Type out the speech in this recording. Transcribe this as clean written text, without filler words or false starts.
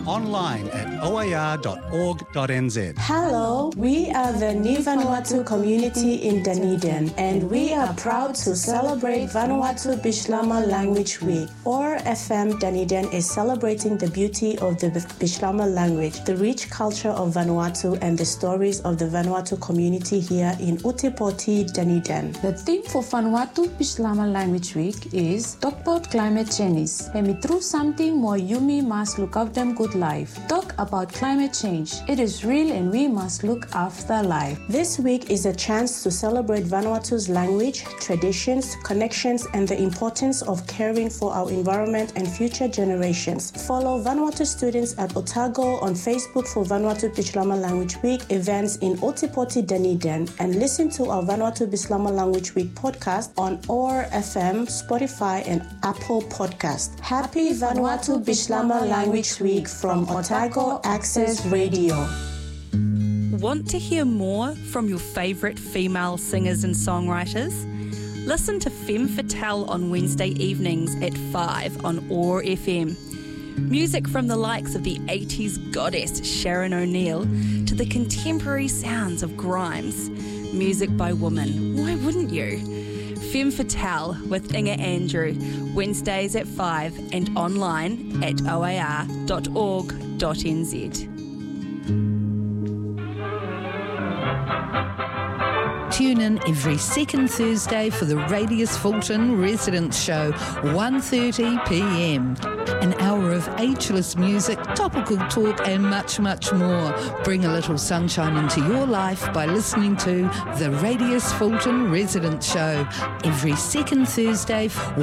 online at oar.org.nz. Hello, we are the Ni Vanuatu community in Dunedin, and we are proud to celebrate Vanuatu Bislama Language Week. OAR FM Dunedin is celebrating the beauty of the Bislama language, the rich culture of Vanuatu, and the stories of the Vanuatu community here in Utipoti, Dunedin. The theme for Vanuatu Bislama Language Week is Talk about climate change. And me through something more Yumi must look after them good life. Talk about climate change. It is real and we must look after life. This week is a chance to celebrate Vanuatu's language, traditions, connections, and the importance of caring for our environment and future generations. Follow Vanuatu students at Otago on Facebook for Vanuatu Bislama Language Week events in Otipoti, Dunedin, and listen to our Vanuatu Bislama Language Week podcast on OAR FM, Spotify, and Apple Podcast. Happy Vanuatu Bislama Language Week from Otago Access Radio. Want to hear more from your favourite female singers and songwriters? Listen to Femme Fatale on Wednesday evenings at 5 on OAR FM. Music from the likes of the 80s goddess Sharon O'Neill to the contemporary sounds of Grimes. Music by women. Why wouldn't you? Femme Fatale with Inga Andrew, Wednesdays at 5 and online at oar.org.nz. Tune in every second Thursday for the Radius Fulton Residence Show, 1:30 p.m. An hour of ageless music, topical talk and much, much more. Bring a little sunshine into your life by listening to the Radius Fulton Residence Show every second Thursday,